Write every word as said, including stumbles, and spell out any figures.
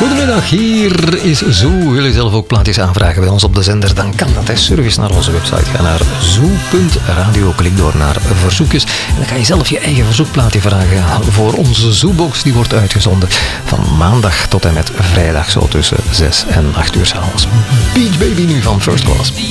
Goedemiddag, hier is Zoo. Wil je zelf ook plaatjes aanvragen bij ons op de zender? Dan kan dat. Hè. Surf eens naar onze website. Ga naar zoo punt radio. Klik door naar verzoekjes. En dan kan je zelf je eigen verzoekplaatje vragen voor onze Zoobox. Die wordt uitgezonden van maandag tot en met vrijdag. Zo tussen zes en acht uur 's avonds. Beach Baby nu van First Class.